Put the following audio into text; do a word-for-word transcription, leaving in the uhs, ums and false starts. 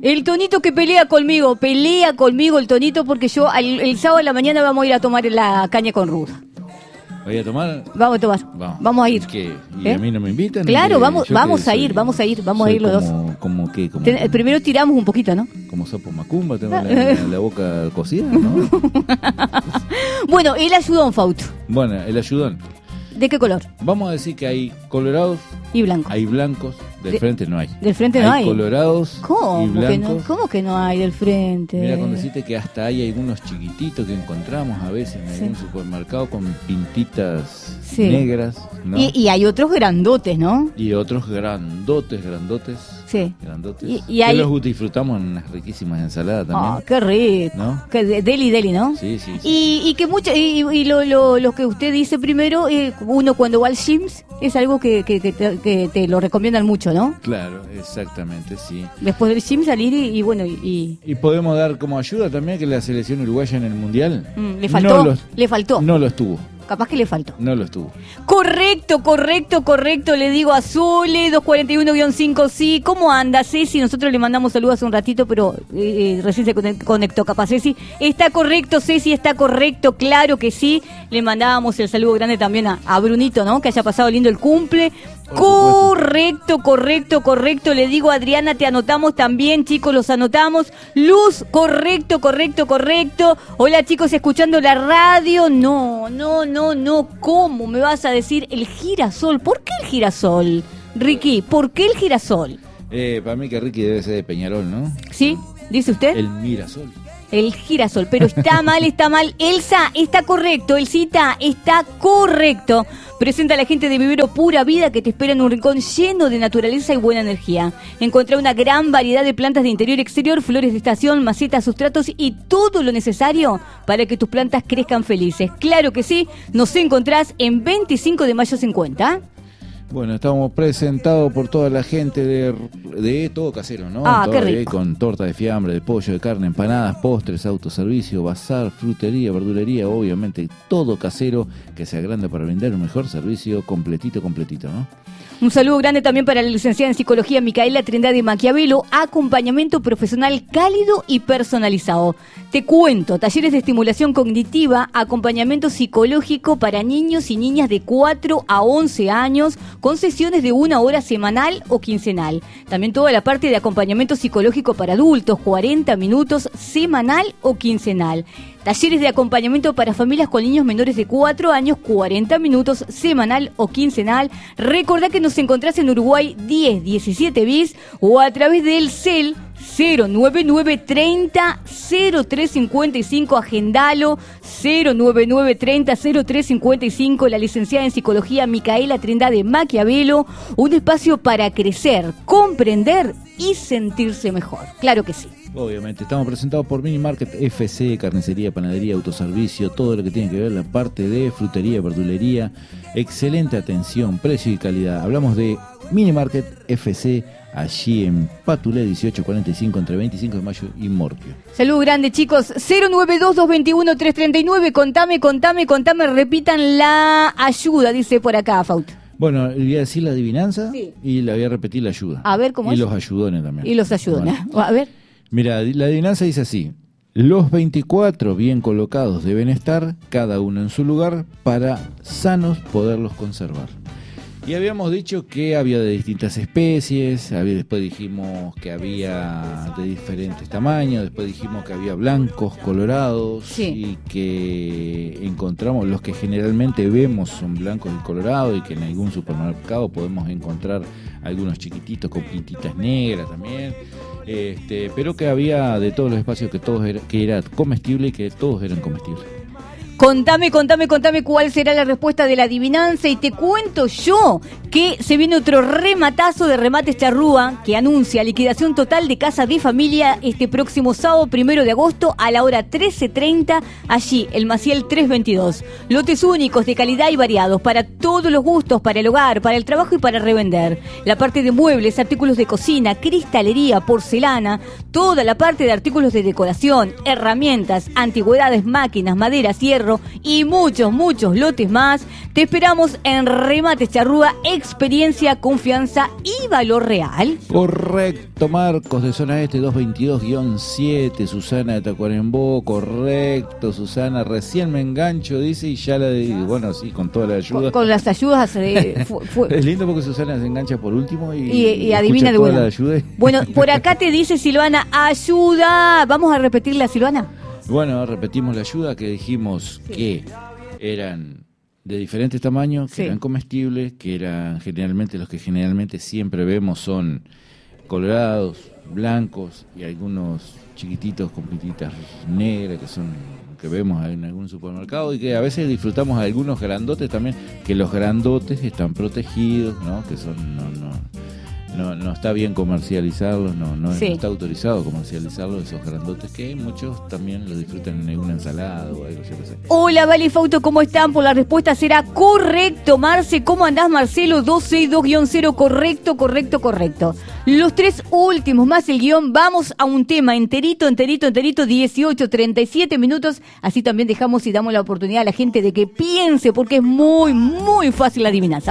El Tonito que pelea conmigo, pelea conmigo el Tonito porque yo el, el sábado de la mañana vamos a ir a tomar la caña con Ruda. ¿Voy a tomar? Vamos a tomar. Vamos, vamos a ir. ¿Qué? ¿Y ¿Eh? a mí no me invitan? Claro, vamos, Yo vamos a soy, ir, vamos a ir, vamos a ir los como, dos. ¿Como qué? Como, Ten, primero tiramos un poquito, ¿no? Como sapo macumba, tengo la, la, la boca cocida, ¿no? Bueno, el ayudón, Fausto. Bueno, el ayudón. ¿De qué color? Vamos a decir que hay colorados y blancos. Hay blancos, del de, frente no hay. Del frente no hay. Hay colorados ¿Cómo y blancos. Que no, ¿Cómo que no hay del frente? Mira, cuando deciste que hasta hay algunos chiquititos que encontramos a veces en sí. algún supermercado con pintitas sí. negras, ¿no? Y, y hay otros grandotes, ¿no? Y otros grandotes, grandotes. Sí. Grandotes. Y, y hay... que los disfrutamos en unas riquísimas ensaladas también. Ah, oh, qué rico. ¿No? Que deli, deli, ¿no? Sí, sí. sí. Y, y que mucha, y, y lo, lo, lo que usted dice primero, eh, uno cuando va al Gyms es algo que, que, que, te, que te lo recomiendan mucho, ¿no? Claro, exactamente, sí. Después del Gym salir y, y bueno, y... Y podemos dar como ayuda también que la selección uruguaya en el Mundial... Mm, ¿Le faltó? No los, ¿Le faltó? No lo estuvo. Capaz que le faltó. No lo estuvo. Correcto, correcto, correcto. Le digo a Zule, dos cuarenta y uno guión cinco, sí. ¿Cómo anda, Ceci? Nosotros le mandamos saludos hace un ratito, pero eh, recién se conectó. Capaz, Ceci. Está correcto, Ceci, está correcto. Claro que sí. Le mandábamos el saludo grande también a, a Brunito, ¿no? Que haya pasado lindo el cumple. Correcto, correcto, correcto. Le digo a Adriana, te anotamos también, chicos, los anotamos. Luz, correcto, correcto, correcto. Hola, chicos, escuchando la radio. No, no, no, no. ¿Cómo me vas a decir el girasol? ¿Por qué el girasol, Ricky? ¿Por qué el girasol? Eh, para mí que Ricky debe ser de Peñarol, ¿no? ¿Sí? ¿Dice usted? El Mirasol. El girasol, pero está mal, está mal. Elsa, está correcto. Elsita, está correcto. Presenta a la gente de Vivero Pura Vida que te espera en un rincón lleno de naturaleza y buena energía. Encontrá una gran variedad de plantas de interior y exterior, flores de estación, macetas, sustratos y todo lo necesario para que tus plantas crezcan felices. Claro que sí, nos encontrás en veinticinco de mayo cincuenta. Bueno, estamos presentados por toda la gente de, de todo casero, ¿no? Ah, todo, qué rico. Eh, con torta de fiambre, de pollo, de carne, empanadas, postres, autoservicio, bazar, frutería, verdulería, obviamente todo casero que se agranda para brindar un mejor servicio completito, completito, ¿no? Un saludo grande también para la licenciada en Psicología Micaela Trindade Maquiavelo, acompañamiento profesional cálido y personalizado. Te cuento, talleres de estimulación cognitiva, acompañamiento psicológico para niños y niñas de cuatro a once años, con sesiones de una hora semanal o quincenal. También toda la parte de acompañamiento psicológico para adultos, cuarenta minutos semanal o quincenal. Talleres de acompañamiento para familias con niños menores de cuatro años, cuarenta minutos semanal o quincenal. Recordá que nos encontrás en Uruguay diez diecisiete bis o a través del C E L cero nueve nueve treinta cero tres cincuenta y cinco, agendalo, cero nueve nueve treinta cero tres cincuenta y cinco, la licenciada en Psicología Micaela Trindade Maquiavelo, un espacio para crecer, comprender y sentirse mejor. Claro que sí. Obviamente, estamos presentados por Mini Market F C, carnicería, panadería, autoservicio, todo lo que tiene que ver la parte de frutería, verdulería, excelente atención, precio y calidad. Hablamos de Mini Market F C, allí en Patulé dieciocho cuarenta y cinco, entre veinticinco de mayo y Morquio. Salud grande, chicos. Cero nueve dos, dos veintiuno, tres treinta y nueve, contame, contame, contame, repitan la ayuda, dice por acá, Faut. Bueno, le voy a decir la adivinanza, sí, y le voy a repetir la ayuda. A ver, ¿cómo y es? Y los ayudones también. Y los ayudones. Bueno. A ver. Mira, la adivinanza dice así: los veinticuatro bien colocados deben estar, cada uno en su lugar, para sanos poderlos conservar. Y habíamos dicho que había de distintas especies, había, después dijimos que había de diferentes tamaños, después dijimos que había blancos, colorados, sí, y que encontramos, los que generalmente vemos son blancos y colorados, y que en algún supermercado podemos encontrar algunos chiquititos con pintitas negras también. Este, pero que había de todos los espacios que todos era, que era comestible y que todos eran comestibles. Contame, contame, contame cuál será la respuesta de la adivinanza y te cuento yo que se viene otro rematazo de Remates Charrúa que anuncia liquidación total de casa de familia este próximo sábado primero de agosto a la hora trece treinta, allí el Maciel trescientos veintidós. Lotes únicos de calidad y variados para todos los gustos, para el hogar, para el trabajo y para revender. La parte de muebles, artículos de cocina, cristalería, porcelana, toda la parte de artículos de decoración, herramientas, antigüedades, máquinas, maderas, hierro, Cerro y muchos, muchos lotes más. Te esperamos en Remates Charrúa, experiencia, confianza y valor real. Correcto, Marcos de Zona Este dos veintidós guión siete, Susana de Tacuarembó, correcto, Susana, recién me engancho, dice, y ya la de, bueno, sí, con toda la ayuda. Con, con las ayudas. Eh, fue, fue. Es lindo porque Susana se engancha por último y, y, y adivina de toda una. La ayuda. Bueno, por acá te dice Silvana, ayuda. Vamos a repetirla, Silvana. Bueno, repetimos la ayuda que dijimos sí. que eran de diferentes tamaños, que sí. eran comestibles, que eran generalmente, los que generalmente siempre vemos son colorados, blancos y algunos chiquititos con pititas negras que son que vemos en algún supermercado y que a veces disfrutamos de algunos grandotes también, que los grandotes están protegidos, ¿no? Que son no no no, no está bien comercializarlos, no no, sí. no está autorizado comercializarlos, esos grandotes que muchos también los disfrutan en alguna ensalada o algo, yo qué sé. Hola, Vale Fauto, ¿cómo están? Por la respuesta será correcto, Marce. ¿Cómo andás, Marcelo? dos seis dos guión cero, correcto, correcto, correcto. Los tres últimos más el guión, vamos a un tema enterito, enterito, enterito, dieciocho, treinta y siete minutos. Así también dejamos y damos la oportunidad a la gente de que piense, porque es muy, muy fácil la adivinanza.